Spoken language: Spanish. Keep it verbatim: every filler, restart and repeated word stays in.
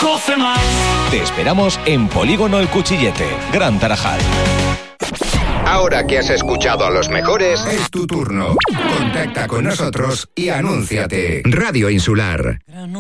Coce más. Te esperamos en Polígono El Cuchillete, Gran Tarajal. Ahora que has escuchado a los mejores, es tu turno. Contacta con nosotros y anúnciate. Radio Insular.